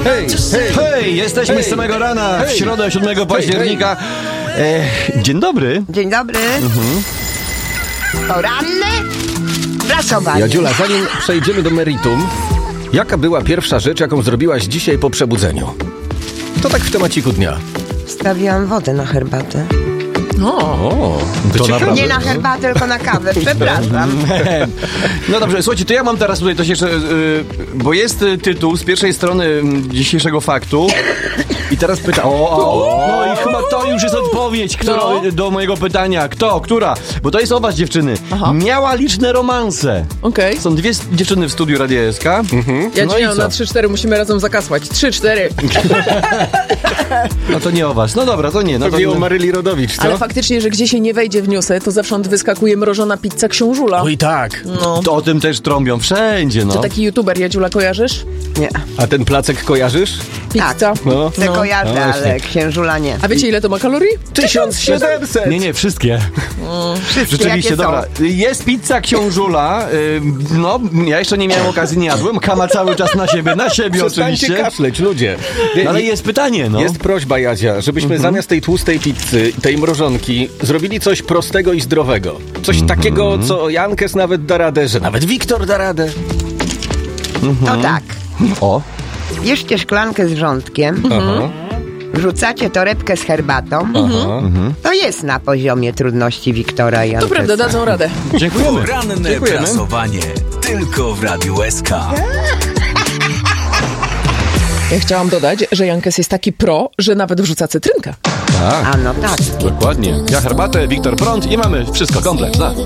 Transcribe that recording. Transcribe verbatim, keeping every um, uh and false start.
Hej, hej, Hej, jesteśmy hej, z samego rana, hej, w środę siódmego października. E, dzień dobry. Dzień dobry. Mhm. Poranne prasowanie. Jadziula, zanim przejdziemy do meritum, jaka była pierwsza rzecz, jaką zrobiłaś dzisiaj po przebudzeniu? To tak w temaciku dnia. Stawiłam wodę na herbatę. O, To naprawdę? Nie na herbatę, tylko na kawę. Przepraszam. No dobrze, słuchajcie, to ja mam teraz tutaj coś jeszcze, yy, bo jest y, tytuł z pierwszej strony y, dzisiejszego faktu. I teraz pytam, o, o, no i chyba to już jest odpowiedź kto, No. do mojego pytania. Kto, która? Bo to jest o was, dziewczyny. Aha. Miała liczne romanse. Okej. Są dwie s- dziewczyny w studiu Radia S K. Ja No no i na co? trzy cztery musimy razem zakasłać. trzy cztery. No to nie o was. No dobra, to nie. No Pewnie o to, Maryli Rodowicz, co? Ale faktycznie, że gdzie się nie wejdzie w newsy, to zewsząd wyskakuje mrożona pizza książula. Oj tak. No. to o tym też trąbią wszędzie, no. To taki youtuber, Jadziula, kojarzysz? Nie. A ten placek kojarzysz? Pizza. No. Te No. kojarzę, No właśnie. ale księżula nie. A wiecie, ile to ma kalorii? tysiąc siedemset! Nie, nie, wszystkie. Wszystkie Rzeczywiście, jakie dobra. są. Jest pizza książula. y, No, ja jeszcze nie miałem okazji, nie jadłem. Kama cały czas na siebie, na siebie Przestańcie oczywiście. kaszleć, ludzie. Nie, No, ale nie- jest pytanie, no. Jest prośba, Jadzia, żebyśmy zamiast tej tłustej pizzy, tej mrożonki, zrobili coś prostego i zdrowego. Coś takiego, co Jankes nawet da radę, że nawet Wiktor da radę. To tak. O, Bierzcie szklankę z wrzątkiem, Aha, wrzucacie torebkę z herbatą. aha. To jest na poziomie trudności Wiktora i To Jankesa. prawda, dadzą radę. dziękujemy. Poranne Dziękujemy. prasowanie tylko w Radiu S K. Ja chciałam dodać, że Jankes jest taki pro, że nawet wrzuca cytrynkę. Tak, A no tak. dokładnie. Ja herbatę, Wiktor prąd i mamy wszystko, komplet. Tak.